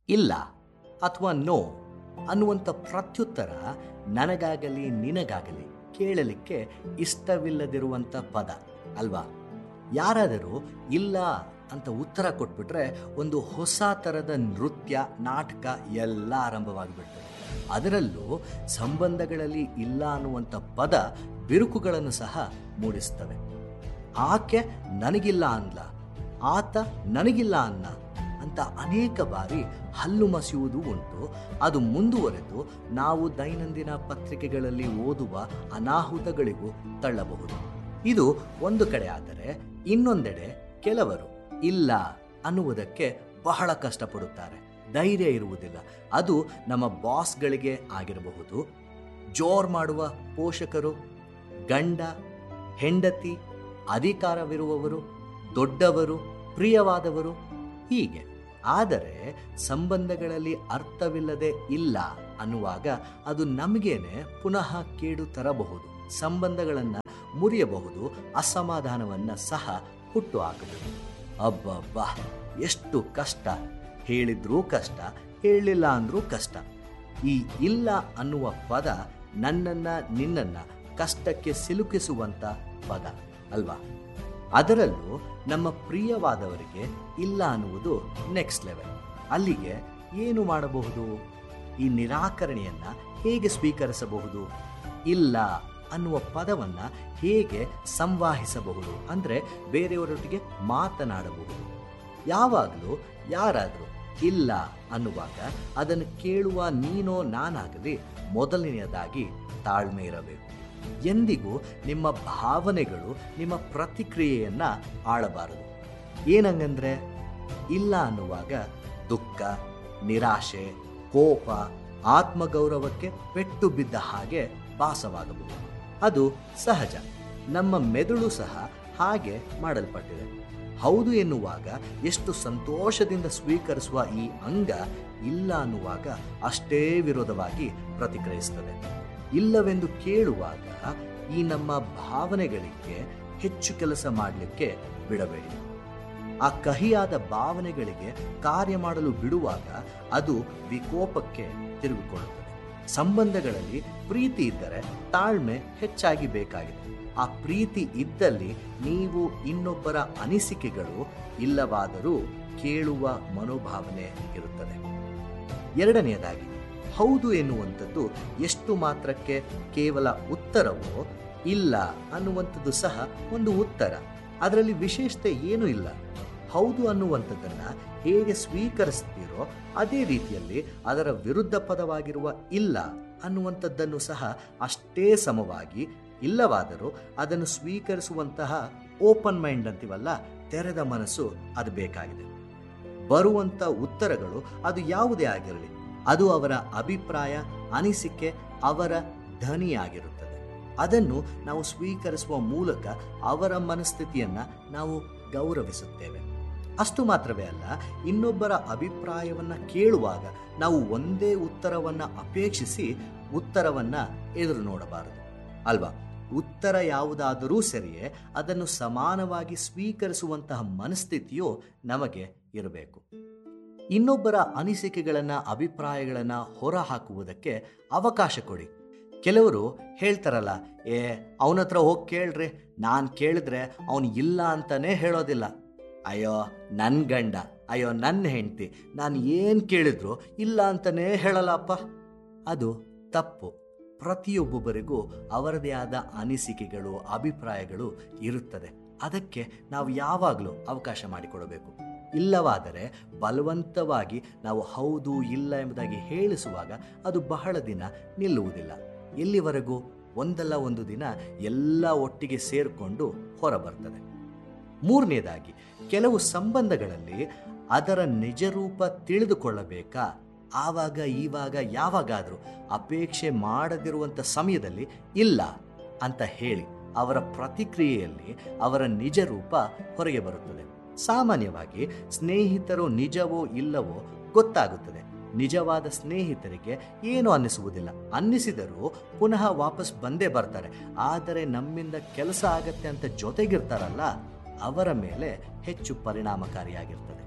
ಇಲ್ಲ ಅಥವಾ ನೋ ಅನ್ನುವಂಥ ಪ್ರತ್ಯುತ್ತರ ನನಗಾಗಲಿ ನಿನಗಾಗಲಿ ಕೇಳಲಿಕ್ಕೆ ಇಷ್ಟವಿಲ್ಲದಿರುವಂಥ ಪದ ಅಲ್ವಾ? ಯಾರಾದರೂ ಇಲ್ಲ ಅಂತ ಉತ್ತರ ಕೊಟ್ಬಿಟ್ರೆ ಒಂದು ಹೊಸ ಥರದ ನೃತ್ಯ, ನಾಟಕ ಎಲ್ಲ ಆರಂಭವಾಗಿಬಿಡ್ತದೆ. ಅದರಲ್ಲೂ ಸಂಬಂಧಗಳಲ್ಲಿ ಇಲ್ಲ ಅನ್ನುವಂಥ ಪದ ಬಿರುಕುಗಳನ್ನು ಸಹ ಮೂಡಿಸ್ತವೆ. ಆಕೆ ನನಗಿಲ್ಲ ಅಂದ್ಲ, ಆತ ನನಗಿಲ್ಲ ಅನ್ನ ಅಂತ ಅನೇಕ ಬಾರಿ ಹಲ್ಲು ಮಸಿಯುವುದು ಉಂಟು. ಅದು ಮುಂದುವರೆದು ನಾವು ದೈನಂದಿನ ಪತ್ರಿಕೆಗಳಲ್ಲಿ ಓದುವ ಅನಾಹುತಗಳಿಗೂ ತಳ್ಳಬಹುದು. ಇದು ಒಂದು ಕಡೆ ಆದರೆ, ಇನ್ನೊಂದೆಡೆ ಕೆಲವರು ಇಲ್ಲ ಅನ್ನುವುದಕ್ಕೆ ಬಹಳ ಕಷ್ಟಪಡುತ್ತಾರೆ. ಧೈರ್ಯ ಇರುವುದಿಲ್ಲ. ಅದು ನಮ್ಮ ಬಾಸ್ಗಳಿಗೆ ಆಗಿರಬಹುದು, ಜೋರ್ ಮಾಡುವ ಪೋಷಕರು, ಗಂಡ, ಹೆಂಡತಿ, ಅಧಿಕಾರವಿರುವವರು, ದೊಡ್ಡವರು, ಪ್ರಿಯವಾದವರು, ಹೀಗೆ. ಆದರೆ ಸಂಬಂಧಗಳಲ್ಲಿ ಅರ್ಥವಿಲ್ಲದೆ ಇಲ್ಲ ಅನ್ನುವಾಗ ಅದು ನಮಗೇನೆ ಪುನಃ ಕೇಡು ತರಬಹುದು, ಸಂಬಂಧಗಳನ್ನು ಮುರಿಯಬಹುದು, ಅಸಮಾಧಾನವನ್ನು ಸಹ ಹುಟ್ಟು ಹಾಕಬಹುದು. ಅಬ್ಬಬ್ಬಾ, ಎಷ್ಟು ಕಷ್ಟ! ಹೇಳಿದ್ರೂ ಕಷ್ಟ, ಹೇಳಿಲ್ಲ ಅಂದ್ರೂ ಕಷ್ಟ. ಈ ಇಲ್ಲ ಅನ್ನುವ ಪದ ನನ್ನನ್ನು ನಿನ್ನನ್ನು ಕಷ್ಟಕ್ಕೆ ಸಿಲುಕಿಸುವಂಥ ಪದ ಅಲ್ವಾ? ಅದರಲ್ಲೂ ನಮ್ಮ ಪ್ರಿಯವಾದವರಿಗೆ ಇಲ್ಲ ಅನ್ನುವುದು ನೆಕ್ಸ್ಟ್ ಲೆವೆಲ್. ಅಲ್ಲಿಗೆ ಏನು ಮಾಡಬಹುದು? ಈ ನಿರಾಕರಣೆಯನ್ನು ಹೇಗೆ ಸ್ವೀಕರಿಸಬಹುದು? ಇಲ್ಲ ಅನ್ನುವ ಪದವನ್ನು ಹೇಗೆ ಸಂವಾಹಿಸಬಹುದು? ಅಂದರೆ ಬೇರೆಯವರೊಟ್ಟಿಗೆ ಮಾತನಾಡಬಹುದು. ಯಾವಾಗಲೂ ಯಾರಾದರೂ ಇಲ್ಲ ಅನ್ನುವಾಗ ಅದನ್ನು ಕೇಳುವ ನೀನೋ ನಾನಾಗಲಿ ಮೊದಲನೆಯದಾಗಿ ತಾಳ್ಮೆ ಇರಬೇಕು. ಎಂದಿಗೂ ನಿಮ್ಮ ಭಾವನೆಗಳು ನಿಮ್ಮ ಪ್ರತಿಕ್ರಿಯೆಯನ್ನು ಆಳಬಾರದು. ಏನಂಗಂದ್ರೆ, ಇಲ್ಲ ಅನ್ನುವಾಗ ದುಃಖ, ನಿರಾಶೆ, ಕೋಪ, ಆತ್ಮಗೌರವಕ್ಕೆ ಪೆಟ್ಟು ಬಿದ್ದ ಹಾಗೆ ಭಾಸವಾಗಬಹುದು. ಅದು ಸಹಜ. ನಮ್ಮ ಮೆದುಳು ಸಹ ಹಾಗೆ ಮಾಡಲ್ಪಟ್ಟಿದೆ. ಹೌದು ಎನ್ನುವಾಗ ಎಷ್ಟು ಸಂತೋಷದಿಂದ ಸ್ವೀಕರಿಸುವ ಈ ಅಂಗ ಇಲ್ಲ ಅನ್ನುವಾಗ ಅಷ್ಟೇ ವಿರೋಧವಾಗಿ ಪ್ರತಿಕ್ರಿಯಿಸುತ್ತದೆ. ಇಲ್ಲವೆಂದು ಕೇಳುವಾಗ ಈ ನಮ್ಮ ಭಾವನೆಗಳಿಗೆ ಹೆಚ್ಚು ಕೆಲಸ ಮಾಡಲಿಕ್ಕೆ ಬಿಡಬೇಡಿ. ಆ ಕಹಿಯಾದ ಭಾವನೆಗಳಿಗೆ ಕಾರ್ಯ ಮಾಡಲು ಬಿಡುವಾಗ ಅದು ವಿಕೋಪಕ್ಕೆ ತಿರುಗಿಕೊಳ್ಳುತ್ತದೆ. ಸಂಬಂಧಗಳಲ್ಲಿ ಪ್ರೀತಿ ಇದ್ದರೆ ತಾಳ್ಮೆ ಹೆಚ್ಚಾಗಿ ಬೇಕಾಗಿದೆ. ಆ ಪ್ರೀತಿ ಇದ್ದಲ್ಲಿ ನೀವು ಇನ್ನೊಬ್ಬರ ಅನಿಸಿಕೆಗಳು ಇಲ್ಲವಾದರೂ ಕೇಳುವ ಮನೋಭಾವನೆ ಇರುತ್ತದೆ. ಎರಡನೆಯದಾಗಿ, ಹೌದು ಎನ್ನುವಂಥದ್ದು ಎಷ್ಟು ಮಾತ್ರಕ್ಕೆ ಕೇವಲ ಉತ್ತರವೋ, ಇಲ್ಲ ಅನ್ನುವಂಥದ್ದು ಸಹ ಒಂದು ಉತ್ತರ. ಅದರಲ್ಲಿ ವಿಶೇಷತೆ ಏನೂ ಇಲ್ಲ. ಹೌದು ಅನ್ನುವಂಥದ್ದನ್ನು ಹೇಗೆ ಸ್ವೀಕರಿಸ್ತೀರೋ ಅದೇ ರೀತಿಯಲ್ಲಿ ಅದರ ವಿರುದ್ಧ ಪದವಾಗಿರುವ ಇಲ್ಲ ಅನ್ನುವಂಥದ್ದನ್ನು ಸಹ ಅಷ್ಟೇ ಸಮವಾಗಿ, ಇಲ್ಲವಾದರೂ ಅದನ್ನು ಸ್ವೀಕರಿಸುವಂತಹ ಓಪನ್ ಮೈಂಡ್ ಅಂತೀವಲ್ಲ, ತೆರೆದ ಮನಸ್ಸು ಅದು ಬೇಕಾಗಿದೆ. ಬರುವಂಥ ಉತ್ತರಗಳು ಅದು ಯಾವುದೇ ಆಗಿರಲಿ, ಅದು ಅವರ ಅಭಿಪ್ರಾಯ, ಅನಿಸಿಕೆ, ಅವರ ಧ್ವನಿಯಾಗಿರುತ್ತದೆ. ಅದನ್ನು ನಾವು ಸ್ವೀಕರಿಸುವ ಮೂಲಕ ಅವರ ಮನಸ್ಥಿತಿಯನ್ನು ನಾವು ಗೌರವಿಸುತ್ತೇವೆ. ಅಷ್ಟು ಮಾತ್ರವೇ ಅಲ್ಲ, ಇನ್ನೊಬ್ಬರ ಅಭಿಪ್ರಾಯವನ್ನು ಕೇಳುವಾಗ ನಾವು ಒಂದೇ ಉತ್ತರವನ್ನು ಅಪೇಕ್ಷಿಸಿ ಉತ್ತರವನ್ನು ಎದುರು ನೋಡಬಾರದು ಅಲ್ವಾ? ಉತ್ತರ ಯಾವುದಾದರೂ ಸರಿಯೇ, ಅದನ್ನು ಸಮಾನವಾಗಿ ಸ್ವೀಕರಿಸುವಂತಹ ಮನಸ್ಥಿತಿಯು ನಮಗೆ ಇರಬೇಕು. ಇನ್ನೊಬ್ಬರ ಅನಿಸಿಕೆಗಳನ್ನು, ಅಭಿಪ್ರಾಯಗಳನ್ನು ಹೊರ ಹಾಕುವುದಕ್ಕೆ ಅವಕಾಶ ಕೊಡಿ. ಕೆಲವರು ಹೇಳ್ತಾರಲ್ಲ, ಅವನ ಹತ್ರ ಹೋಗಿ ಕೇಳ್ರಿ, ನಾನು ಕೇಳಿದ್ರೆ ಅವನು ಇಲ್ಲ ಅಂತಾನೆ ಹೇಳೋದಿಲ್ಲ. ಅಯ್ಯೋ ನನ್ನ ಗಂಡ, ಅಯ್ಯೋ ನನ್ನ ಹೆಂಡತಿ, ನಾನು ಏನು ಕೇಳಿದ್ರು ಇಲ್ಲ ಅಂತಾನೇ ಹೇಳಲ್ಲಪ್ಪ. ಅದು ತಪ್ಪು. ಪ್ರತಿಯೊಬ್ಬೊಬ್ಬರಿಗೂ ಅವರದೇ ಆದ ಅನಿಸಿಕೆಗಳು, ಅಭಿಪ್ರಾಯಗಳು ಇರುತ್ತದೆ. ಅದಕ್ಕೆ ನಾವು ಯಾವಾಗಲೂ ಅವಕಾಶ ಮಾಡಿಕೊಡಬೇಕು. ಇಲ್ಲವಾದರೆ ಬಲವಂತವಾಗಿ ನಾವು ಹೌದು ಇಲ್ಲ ಎಂಬುದಾಗಿ ಹೇಳಿಸುವಾಗ ಅದು ಬಹಳ ದಿನ ನಿಲ್ಲುವುದಿಲ್ಲ. ಎಲ್ಲಿವರೆಗೂ? ಒಂದಲ್ಲ ಒಂದು ದಿನ ಎಲ್ಲ ಒಟ್ಟಿಗೆ ಸೇರಿಕೊಂಡು ಹೊರಬರ್ತದೆ. ಮೂರನೇದಾಗಿ, ಕೆಲವು ಸಂಬಂಧಗಳಲ್ಲಿ ಅದರ ನಿಜರೂಪ ತಿಳಿದುಕೊಳ್ಳಬೇಕಾ? ಆವಾಗ ಈವಾಗ ಯಾವಾಗಾದರೂ ಅಪೇಕ್ಷೆ ಮಾಡದಿರುವಂಥ ಸಮಯದಲ್ಲಿ ಇಲ್ಲ ಅಂತ ಹೇಳಿ ಅವರ ಪ್ರತಿಕ್ರಿಯೆಯಲ್ಲಿ ಅವರ ನಿಜ ರೂಪ ಹೊರಗೆ ಬರುತ್ತದೆ. ಸಾಮಾನ್ಯವಾಗಿ ಸ್ನೇಹಿತರು ನಿಜವೋ ಇಲ್ಲವೋ ಗೊತ್ತಾಗುತ್ತದೆ. ನಿಜವಾದ ಸ್ನೇಹಿತರಿಗೆ ಏನು ಅನ್ನಿಸುವುದಿಲ್ಲ. ಅನ್ನಿಸಿದರೂ ಪುನಃ ವಾಪಸ್ ಬಂದೇ ಬರ್ತಾರೆ. ಆದರೆ ನಮ್ಮಿಂದ ಕೆಲಸ ಆಗತ್ತೆ ಅಂತ ಜೊತೆಗಿರ್ತಾರಲ್ಲ, ಅವರ ಮೇಲೆ ಹೆಚ್ಚು ಪರಿಣಾಮಕಾರಿಯಾಗಿರ್ತದೆ.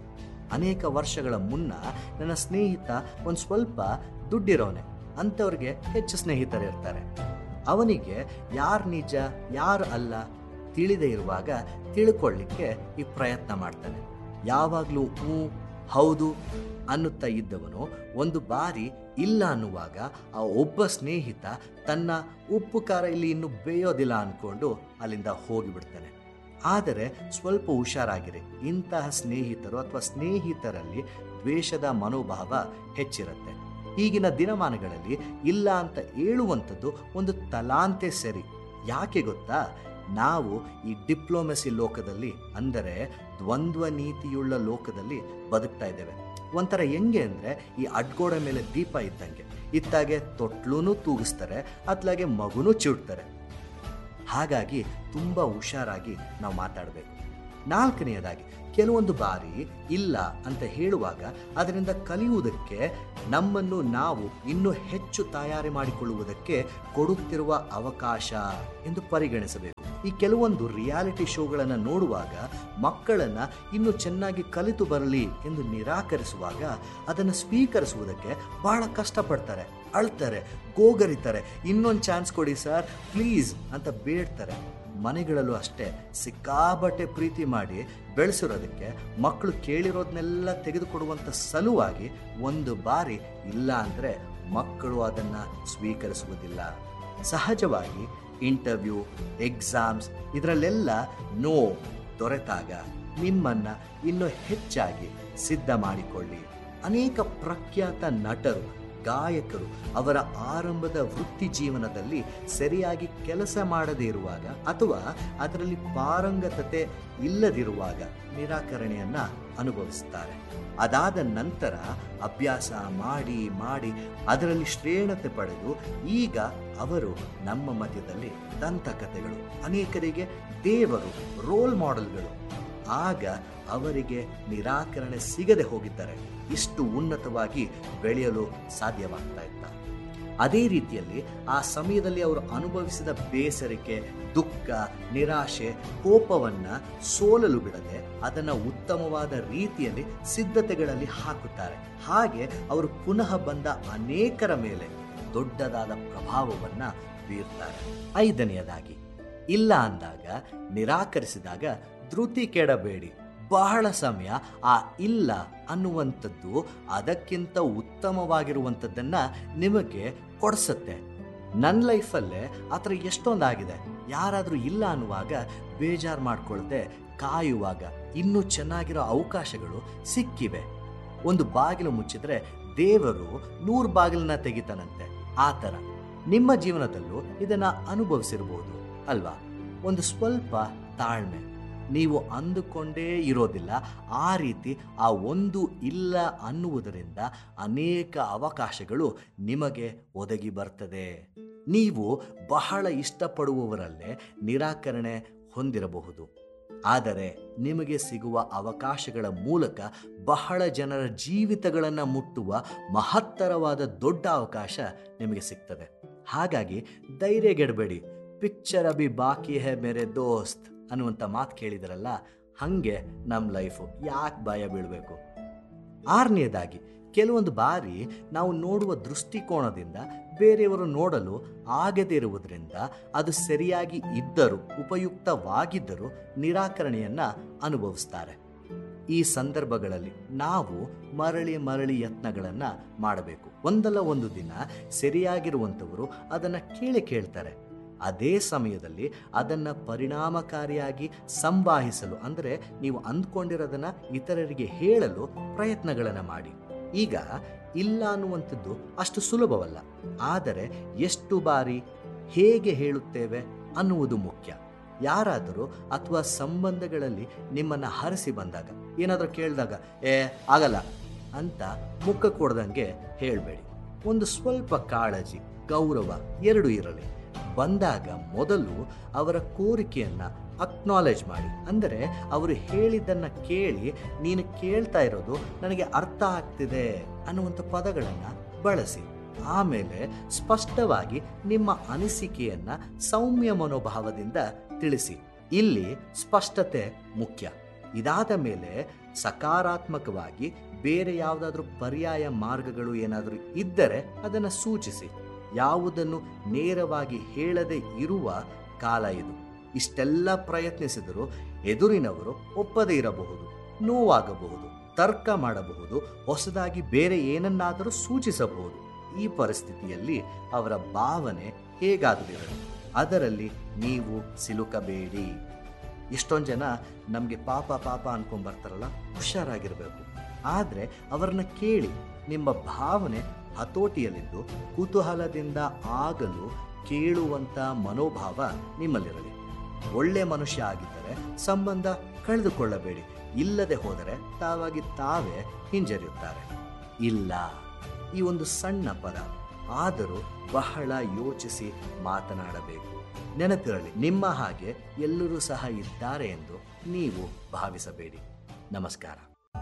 ಅನೇಕ ವರ್ಷಗಳ ಮುನ್ನ ನನ್ನ ಸ್ನೇಹಿತ ಒಂದು ಸ್ವಲ್ಪ ದುಡ್ಡಿರೋನೆ, ಅಂಥವ್ರಿಗೆ ಹೆಚ್ಚು ಸ್ನೇಹಿತರಿರ್ತಾರೆ. ಅವನಿಗೆ ಯಾರು ನಿಜ ಯಾರು ಅಲ್ಲ ತಿಳಿದೇ ಇರುವಾಗ ತಿಳ್ಕೊಳ್ಳಿಕ್ಕೆ ಈ ಪ್ರಯತ್ನ ಮಾಡ್ತಾನೆ. ಯಾವಾಗಲೂ ಹೌದು ಅನ್ನುತ್ತಾ ಇದ್ದವನು ಒಂದು ಬಾರಿ ಇಲ್ಲ ಅನ್ನುವಾಗ ಆ ಒಬ್ಬ ಸ್ನೇಹಿತ ತನ್ನ ಉಪ್ಪು ಖಾರ ಇಲ್ಲಿ ಇನ್ನು ಬೇಯೋದಿಲ್ಲ ಅಂದ್ಕೊಂಡು ಅಲ್ಲಿಂದ ಹೋಗಿಬಿಡ್ತಾನೆ. ಆದರೆ ಸ್ವಲ್ಪ ಹುಷಾರಾಗಿರಿ, ಇಂತಹ ಸ್ನೇಹಿತರು ಅಥವಾ ಸ್ನೇಹಿತರಲ್ಲಿ ದ್ವೇಷದ ಮನೋಭಾವ ಹೆಚ್ಚಿರುತ್ತೆ. ಈಗಿನ ದಿನಮಾನಗಳಲ್ಲಿ ಇಲ್ಲ ಅಂತ ಹೇಳುವಂಥದ್ದು ಒಂದು ತಲಾಂತೆ ಸರಿ. ಯಾಕೆ ಗೊತ್ತಾ? ನಾವು ಈ ಡಿಪ್ಲೊಮೆಸಿ ಲೋಕದಲ್ಲಿ, ಅಂದರೆ ದ್ವಂದ್ವ ನೀತಿಯುಳ್ಳ ಲೋಕದಲ್ಲಿ ಬದುಕ್ತಾ ಇದ್ದೇವೆ. ಒಂಥರ ಹೆಂಗೆ ಅಂದರೆ ಈ ಅಡ್ಗೋಡೆ ಮೇಲೆ ದೀಪ ಇದ್ದಂಗೆ, ಇತ್ತಾಗೆ ತೊಟ್ಲೂ ತೂಗಿಸ್ತಾರೆ, ಅತ್ಲಾಗೆ ಮಗುನೂ ಚಿಡ್ತಾರೆ. ಹಾಗಾಗಿ ತುಂಬ ಹುಷಾರಾಗಿ ನಾವು ಮಾತಾಡಬೇಕು. ನಾಲ್ಕನೆಯದಾಗಿ, ಕೆಲವೊಂದು ಬಾರಿ ಇಲ್ಲ ಅಂತ ಹೇಳುವಾಗ ಅದರಿಂದ ಕಲಿಯುವುದಕ್ಕೆ, ನಮ್ಮನ್ನು ನಾವು ಇನ್ನೂ ಹೆಚ್ಚು ತಯಾರಿ ಮಾಡಿಕೊಳ್ಳುವುದಕ್ಕೆ ಕೊಡುತ್ತಿರುವ ಅವಕಾಶ ಎಂದು ಪರಿಗಣಿಸಬೇಕು. ಈ ಕೆಲವೊಂದು ರಿಯಾಲಿಟಿ ಶೋಗಳನ್ನು ನೋಡುವಾಗ ಮಕ್ಕಳನ್ನು ಇನ್ನೂ ಚೆನ್ನಾಗಿ ಕಲಿತು ಬರಲಿ ಎಂದು ನಿರಾಕರಿಸುವಾಗ ಅದನ್ನು ಸ್ವೀಕರಿಸುವುದಕ್ಕೆ ಬಹಳ ಕಷ್ಟಪಡ್ತಾರೆ, ಅಳ್ತಾರೆ, ಗೋಗರಿತಾರೆ, ಇನ್ನೊಂದು ಚಾನ್ಸ್ ಕೊಡಿ ಸರ್ ಪ್ಲೀಸ್ ಅಂತ ಬೇಡ್ತಾರೆ. ಮನೆಗಳಲ್ಲೂ ಅಷ್ಟೇ, ಸಿಕ್ಕಾಬಟ್ಟೆ ಪ್ರೀತಿ ಮಾಡಿ ಬೆಳೆಸಿರೋದಕ್ಕೆ ಮಕ್ಕಳು ಕೇಳಿರೋದನ್ನೆಲ್ಲ ತೆಗೆದುಕೊಡುವಂಥ ಸಲುವಾಗಿ ಒಂದು ಬಾರಿ ಇಲ್ಲ ಅಂದರೆ ಮಕ್ಕಳು ಅದನ್ನು ಸ್ವೀಕರಿಸುವುದಿಲ್ಲ. ಸಹಜವಾಗಿ ಇಂಟರ್ವ್ಯೂ, ಎಕ್ಸಾಮ್ಸ್ ಇದರಲ್ಲೆಲ್ಲ ನೋ ದೊರೆತಾಗ ನಿಮ್ಮನ್ನು ಇನ್ನೂ ಹೆಚ್ಚಾಗಿ ಸಿದ್ಧ ಮಾಡಿಕೊಳ್ಳಿ. ಅನೇಕ ಪ್ರಖ್ಯಾತ ನಟರು, ಗಾಯಕರು ಅವರ ಆರಂಭದ ವೃತ್ತಿ ಜೀವನದಲ್ಲಿ ಸರಿಯಾಗಿ ಕೆಲಸ ಮಾಡದೇ ಇರುವಾಗ ಅಥವಾ ಅದರಲ್ಲಿ ಪಾರಂಗತತೆ ಇಲ್ಲದಿರುವಾಗ ನಿರಾಕರಣೆಯನ್ನು ಅನುಭವಿಸುತ್ತಾರೆ. ಅದಾದ ನಂತರ ಅಭ್ಯಾಸ ಮಾಡಿ ಮಾಡಿ ಅದರಲ್ಲಿ ಶ್ರೇಣತೆ ಪಡೆದು ಈಗ ಅವರು ನಮ್ಮ ಮಧ್ಯದಲ್ಲಿ ದಂತಕಥೆಗಳು, ಅನೇಕರಿಗೆ ದೇವರು, ರೋಲ್ ಮಾಡೆಲ್ಗಳು. ಆಗ ಅವರಿಗೆ ನಿರಾಕರಣೆ ಸಿಗದೆ ಹೋಗಿದ್ದರೆ ಇಷ್ಟು ಉನ್ನತವಾಗಿ ಬೆಳೆಯಲು ಸಾಧ್ಯವಾಗ್ತಾ ಇತ್ತ. ಅದೇ ರೀತಿಯಲ್ಲಿ ಆ ಸಮಯದಲ್ಲಿ ಅವರು ಅನುಭವಿಸಿದ ಬೇಸರಿಕೆ, ದುಃಖ, ನಿರಾಶೆ, ಕೋಪವನ್ನು ಸೋಲಲು ಬಿಡದೆ ಅದನ್ನು ಉತ್ತಮವಾದ ರೀತಿಯಲ್ಲಿ ಸಿದ್ಧತೆಗಳಲ್ಲಿ ಹಾಕುತ್ತಾರೆ. ಹಾಗೆ ಅವರು ಪುನಃ ಬಂದ ಅನೇಕರ ಮೇಲೆ ದೊಡ್ಡದಾದ ಪ್ರಭಾವವನ್ನು ಬೀರ್ತಾರೆ. ಐದನೆಯದಾಗಿ, ಇಲ್ಲ ಅಂದಾಗ, ನಿರಾಕರಿಸಿದಾಗ ಧೃತಿ ಕೆಡಬೇಡಿ. ಬಹಳ ಸಮಯ ಆ ಇಲ್ಲ ಅನ್ನುವಂಥದ್ದು ಅದಕ್ಕಿಂತ ಉತ್ತಮವಾಗಿರುವಂಥದ್ದನ್ನು ನಿಮಗೆ ಕೊಡಿಸುತ್ತೆ. ನನ್ನ ಲೈಫಲ್ಲೇ ಆ ಥರ ಎಷ್ಟೊಂದಾಗಿದೆ. ಯಾರಾದರೂ ಇಲ್ಲ ಅನ್ನುವಾಗ ಬೇಜಾರು ಮಾಡ್ಕೊಳ್ದೆ ಕಾಯುವಾಗ ಇನ್ನೂ ಚೆನ್ನಾಗಿರೋ ಅವಕಾಶಗಳು ಸಿಕ್ಕಿವೆ. ಒಂದು ಬಾಗಿಲು ಮುಚ್ಚಿದ್ರೆ ದೇವರು 100 ಬಾಗಿಲನ್ನ ತೆಗಿತಾನಂತೆ. ಆ ಥರ ನಿಮ್ಮ ಜೀವನದಲ್ಲೂ ಇದನ್ನು ಅನುಭವಿಸಿರ್ಬೋದು ಅಲ್ವಾ? ಒಂದು ಸ್ವಲ್ಪ ತಾಳ್ಮೆ, ನೀವು ಅಂದುಕೊಂಡೇ ಇರೋದಿಲ್ಲ. ಆ ರೀತಿ ಆ ಒಂದು ಇಲ್ಲ ಅನ್ನುವುದರಿಂದ ಅನೇಕ ಅವಕಾಶಗಳು ನಿಮಗೆ ಒದಗಿ ಬರ್ತದೆ. ನೀವು ಬಹಳ ಇಷ್ಟಪಡುವವರಲ್ಲೇ ನಿರಾಕರಣೆ ಹೊಂದಿರಬಹುದು, ಆದರೆ ನಿಮಗೆ ಸಿಗುವ ಅವಕಾಶಗಳ ಮೂಲಕ ಬಹಳ ಜನರ ಜೀವಿತಗಳನ್ನು ಮುಟ್ಟುವ ಮಹತ್ತರವಾದ ದೊಡ್ಡ ಅವಕಾಶ ನಿಮಗೆ ಸಿಗ್ತದೆ. ಹಾಗಾಗಿ ಧೈರ್ಯಗೆಡಬೇಡಿ. ಪಿಕ್ಚರ್ ಅಭಿ ಬಾಕಿ ಹೈ ಮೇರೆ ದೋಸ್ತ್ ಅನ್ನುವಂಥ ಮಾತು ಕೇಳಿದ್ರಲ್ಲ, ಹಾಗೆ ನಮ್ಮ ಲೈಫು, ಯಾಕೆ ಭಯ ಬೀಳಬೇಕು? ಆರನೆಯದಾಗಿ, ಕೆಲವೊಂದು ಬಾರಿ ನಾವು ನೋಡುವ ದೃಷ್ಟಿಕೋನದಿಂದ ಬೇರೆಯವರು ನೋಡಲು ಆಗದೇ ಇರುವುದರಿಂದ ಅದು ಸರಿಯಾಗಿ ಇದ್ದರೂ, ಉಪಯುಕ್ತವಾಗಿದ್ದರೂ ನಿರಾಕರಣೆಯನ್ನು ಅನುಭವಿಸ್ತಾರೆ. ಈ ಸಂದರ್ಭಗಳಲ್ಲಿ ನಾವು ಮರಳಿ ಯತ್ನಗಳನ್ನು ಮಾಡಬೇಕು. ಒಂದಲ್ಲ ಒಂದು ದಿನ ಸರಿಯಾಗಿರುವಂಥವರು ಅದನ್ನು ಕೇಳ್ತಾರೆ. ಅದೇ ಸಮಯದಲ್ಲಿ ಅದನ್ನು ಪರಿಣಾಮಕಾರಿಯಾಗಿ ಸಂವಾಹಿಸಲು, ಅಂದರೆ ನೀವು ಅಂದ್ಕೊಂಡಿರೋದನ್ನು ಇತರರಿಗೆ ಹೇಳಲು ಪ್ರಯತ್ನಗಳನ್ನು ಮಾಡಿ. ಈಗ ಇಲ್ಲ ಅನ್ನುವಂಥದ್ದು ಅಷ್ಟು ಸುಲಭವಲ್ಲ, ಆದರೆ ಎಷ್ಟು ಬಾರಿ ಹೇಗೆ ಹೇಳುತ್ತೇವೆ ಅನ್ನುವುದು ಮುಖ್ಯ. ಯಾರಾದರೂ ಅಥವಾ ಸಂಬಂಧಗಳಲ್ಲಿ ನಿಮ್ಮನ್ನು ಹರಿಸಿ ಬಂದಾಗ, ಏನಾದರೂ ಕೇಳಿದಾಗ ಆಗಲ್ಲ ಅಂತ ಮುಖ ಕೊಡ್ದಂಗೆ ಹೇಳಬೇಡಿ. ಒಂದು ಸ್ವಲ್ಪ ಕಾಳಜಿ, ಗೌರವ ಎರಡೂ ಇರಲಿ. ಬಂದಾಗ ಮೊದಲು ಅವರ ಕೋರಿಕೆಯನ್ನು ಅಕ್ನಾಲೇಜ್ ಮಾಡಿ, ಅಂದರೆ ಅವರು ಹೇಳಿದ್ದನ್ನು ಕೇಳಿ ನೀನು ಕೇಳ್ತಾ ಇರೋದು ನನಗೆ ಅರ್ಥ ಆಗ್ತಿದೆ ಅನ್ನುವಂಥ ಪದಗಳನ್ನು ಬಳಸಿ. ಆಮೇಲೆ ಸ್ಪಷ್ಟವಾಗಿ ನಿಮ್ಮ ಅನಿಸಿಕೆಯನ್ನು ಸೌಮ್ಯ ಮನೋಭಾವದಿಂದ ತಿಳಿಸಿ. ಇಲ್ಲಿ ಸ್ಪಷ್ಟತೆ ಮುಖ್ಯ. ಇದಾದ ಮೇಲೆ ಸಕಾರಾತ್ಮಕವಾಗಿ ಬೇರೆ ಯಾವುದಾದ್ರೂ ಪರ್ಯಾಯ ಮಾರ್ಗಗಳು ಏನಾದರೂ ಇದ್ದರೆ ಅದನ್ನು ಸೂಚಿಸಿ. ಯಾವುದನ್ನು ನೇರವಾಗಿ ಹೇಳದೆ ಇರುವ ಕಾಲ ಇದು. ಇಷ್ಟೆಲ್ಲ ಪ್ರಯತ್ನಿಸಿದರೂ ಎದುರಿನವರು ಒಪ್ಪದೇ ಇರಬಹುದು, ನೋವಾಗಬಹುದು, ತರ್ಕ ಮಾಡಬಹುದು, ಹೊಸದಾಗಿ ಬೇರೆ ಏನನ್ನಾದರೂ ಸೂಚಿಸಬಹುದು. ಈ ಪರಿಸ್ಥಿತಿಯಲ್ಲಿ ಅವರ ಭಾವನೆ ಹೇಗಾದರೂ ಇರಲಿ, ಅದರಲ್ಲಿ ನೀವು ಸಿಲುಕಬೇಡಿ. ಎಷ್ಟೊಂದು ಜನ ನಮಗೆ ಪಾಪ ಪಾಪ ಅನ್ಕೊಂಡ್ಬರ್ತಾರಲ್ಲ, ಹುಷಾರಾಗಿರಬೇಕು. ಆದರೆ ಅವರನ್ನ ಕೇಳಿ, ನಿಮ್ಮ ಭಾವನೆ ಹತೋಟಿಯಲ್ಲಿದ್ದು ಕುತೂಹಲದಿಂದ ಆಗಲು ಕೇಳುವಂಥ ಮನೋಭಾವ ನಿಮ್ಮಲ್ಲಿರಲಿ. ಒಳ್ಳೆ ಮನುಷ್ಯ ಆಗಿದ್ದರೆ ಸಂಬಂಧ ಕಳೆದುಕೊಳ್ಳಬೇಡಿ, ಇಲ್ಲದೆ ಹೋದರೆ ತಾವಾಗಿ ತಾವೇ ಹಿಂಜರಿಯುತ್ತಾರೆ. ಇಲ್ಲ, ಈ ಒಂದು ಸಣ್ಣ ಪದ, ಆದರೂ ಬಹಳ ಯೋಚಿಸಿ ಮಾತನಾಡಬೇಕು. ನೆನಪಿರಲಿ, ನಿಮ್ಮ ಹಾಗೆ ಎಲ್ಲರೂ ಸಹ ಇದ್ದಾರೆ ಎಂದು ನೀವು ಭಾವಿಸಬೇಡಿ. ನಮಸ್ಕಾರ.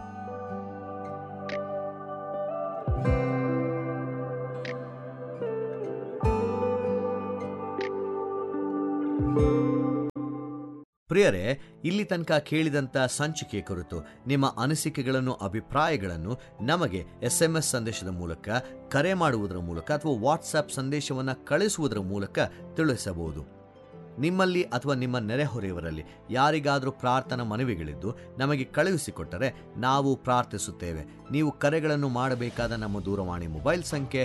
ಪ್ರಿಯರೇ, ಇಲ್ಲಿ ತನಕ ಕೇಳಿದಂಥ ಸಂಚಿಕೆ ಕುರಿತು ನಿಮ್ಮ ಅನಿಸಿಕೆಗಳನ್ನು, ಅಭಿಪ್ರಾಯಗಳನ್ನು ನಮಗೆ SMS ಸಂದೇಶದ ಮೂಲಕ, ಕರೆ ಮಾಡುವುದರ ಮೂಲಕ ಅಥವಾ ವಾಟ್ಸಪ್ ಸಂದೇಶವನ್ನು ಕಳಿಸುವುದರ ಮೂಲಕ ತಿಳಿಸಬಹುದು. ನಿಮ್ಮಲ್ಲಿ ಅಥವಾ ನಿಮ್ಮ ನೆರೆಹೊರೆಯವರಲ್ಲಿ ಯಾರಿಗಾದರೂ ಪ್ರಾರ್ಥನಾ ಮನವಿಗಳಿದ್ದು ನಮಗೆ ಕಳುಹಿಸಿಕೊಟ್ಟರೆ ನಾವು ಪ್ರಾರ್ಥಿಸುತ್ತೇವೆ. ನೀವು ಕರೆಗಳನ್ನು ಮಾಡಬೇಕಾದ ನಮ್ಮ ದೂರವಾಣಿ ಮೊಬೈಲ್ ಸಂಖ್ಯೆ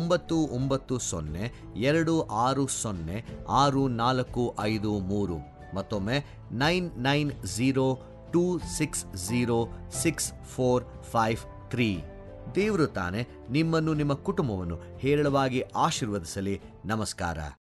9960645653. ಮತ್ತೊಮ್ಮೆ 9902606453. ದೇವರು ತಾನೆ ನಿಮ್ಮನ್ನು, ನಿಮ್ಮ ಕುಟುಂಬವನ್ನು ಹೇರಳವಾಗಿ ಆಶೀರ್ವದಿಸಲಿ. ನಮಸ್ಕಾರ.